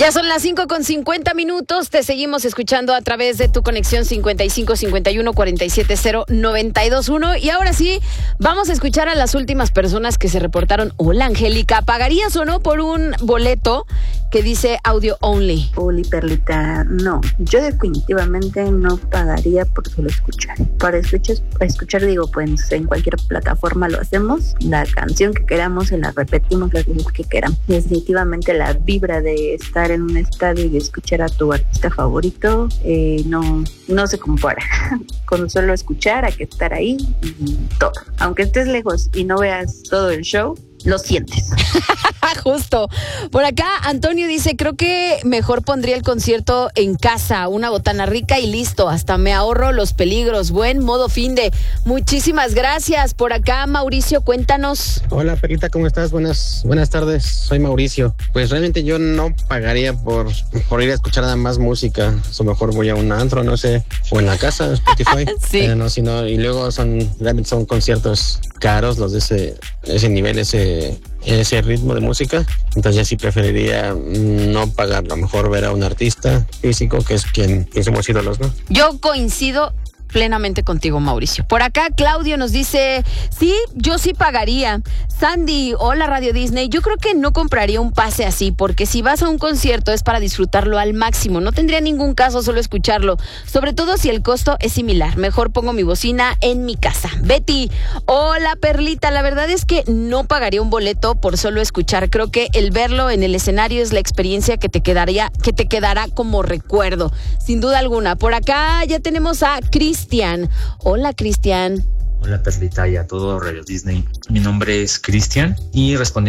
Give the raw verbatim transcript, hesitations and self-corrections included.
Ya son las cinco con cincuenta minutos, te seguimos escuchando a través de tu conexión cincuenta y cinco cincuenta y uno cuarenta y siete cero noventa y dos uno. Y ahora sí, vamos a escuchar a las últimas personas que se reportaron. Hola, Angélica, ¿pagarías o no por un boleto que dice audio only? Oli, Perlita, no, yo definitivamente no pagaría por solo escuchar. Para escuchar, para escuchar digo, pues en cualquier plataforma lo hacemos, la canción que queramos se la repetimos las veces que queramos. Definitivamente la vibra de estar en un estadio y escuchar a tu artista favorito eh, no, no se compara con solo escuchar a que estar ahí y todo. Aunque estés lejos y no veas todo el show, lo sientes. Justo. Por acá, Antonio dice, creo que mejor pondría el concierto en casa, una botana rica y listo. Hasta me ahorro los peligros. Buen modo fin de. Muchísimas gracias. Por acá, Mauricio, cuéntanos. Hola, Perlita, ¿cómo estás? Buenas, buenas tardes. Soy Mauricio. Pues realmente yo no pagaría por, por ir a escuchar nada más música. A lo mejor voy a un antro, no sé, o en la casa, Spotify. Sí. Eh, no, sino, y luego son, realmente son conciertos caros, los de ese, ese nivel, ese, ese ritmo de música. Entonces ya sí preferiría no pagar, a lo mejor ver a un artista físico que es quien, quien somos ídolos, ¿no? Yo coincido plenamente contigo, Mauricio. Por acá, Claudio nos dice, sí, yo sí pagaría. Sandy, hola Radio Disney, yo creo que no compraría un pase así, porque si vas a un concierto es para disfrutarlo al máximo, no tendría ningún caso solo escucharlo, sobre todo si el costo es similar, mejor pongo mi bocina en mi casa. Betty, hola Perlita, la verdad es que no pagaría un boleto por solo escuchar, creo que el verlo en el escenario es la experiencia que te quedaría, que te quedará como recuerdo, sin duda alguna. Por acá ya tenemos a Cristian. Hola, Cristian. Hola, Perlita, y a todo Radio Disney. Mi nombre es Cristian y respondiendo